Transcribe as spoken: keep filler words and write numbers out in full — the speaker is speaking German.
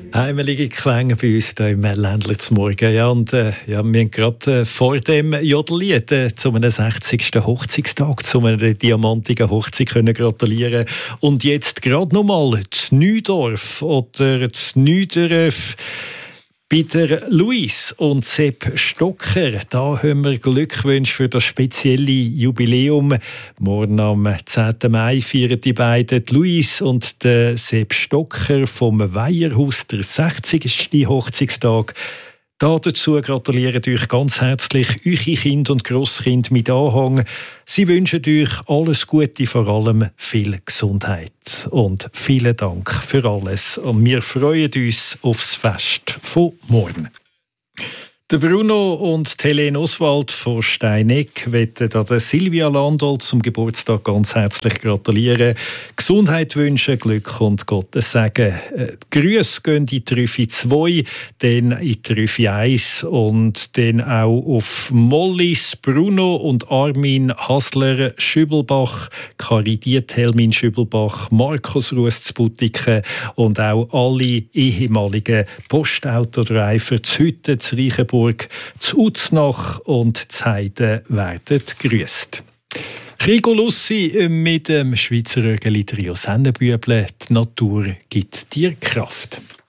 Heimelige Klänge bei uns hier im Ländler zum Morgen. Ja, und, äh, ja, wir haben gerade äh, vor dem Jodellied äh, zu einem sechzigsten Hochzeitstag, zu einer diamantigen Hochzeit können gratulieren. Und jetzt gerade nochmal das Neudorf oder das Neudorf bei der Luis und Sepp Stocker. Da haben wir Glückwünsche für das spezielle Jubiläum. Morgen am zehnten Mai feiern die beiden, die Luis und der Sepp Stocker vom Weiherhaus, der sechzigsten Hochzeitstag. Da dazu gratulieren euch ganz herzlich eure Kinder und Grosskinder mit Anhang. Sie wünschen euch alles Gute, vor allem viel Gesundheit. Und vielen Dank für alles. Und wir freuen uns aufs Fest von morgen. Der Bruno und die Helene Oswald von Steineck wollen der Silvia Landolt zum Geburtstag ganz herzlich gratulieren. Gesundheit wünschen, Glück und Gottes Segen. Die Grüße gehen in die Trüffi zwei, dann in die Trüffi eins und dann auch auf Mollis, Bruno und Armin Hasler Schübelbach, Kari Diethelmin Schübelbach, Markus Russ zu Butiken und auch alle ehemaligen Postautodriver zu Hütten, zu Reichenburg, zu Uznach und zu Heiden werden gegrüßt. Rigo Lussi mit dem Schweizer Rögeli Trio Sennenbüble. Die Natur gibt dir Kraft.